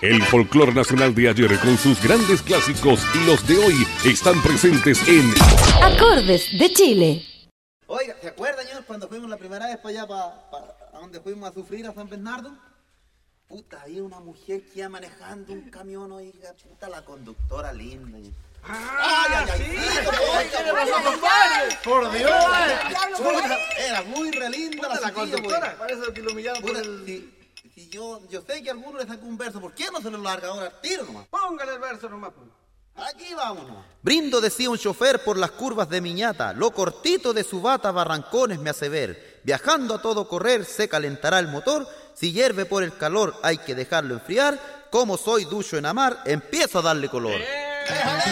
El folclore nacional de ayer con sus grandes clásicos y los de hoy están presentes en Acordes de Chile. Oiga, ¿se acuerda, señor, cuando fuimos la primera vez para allá, a donde fuimos a sufrir a San Bernardo? Puta, había una mujer que iba manejando un camión, oiga, puta, la conductora linda. ¡Por Dios! Era muy re linda la conductora. Parece que lo humillaron por el... Si yo sé que a alguno le sacó un verso, ¿por qué no se lo larga ahora al tiro nomás? Póngale el verso nomás. Aquí vámonos. Brindo, decía un chofer por las curvas de Miñata, lo cortito de su bata barrancones me hace ver. Viajando a todo correr se calentará el motor, si hierve por el calor hay que dejarlo enfriar. Como soy ducho en amar, empiezo a darle color.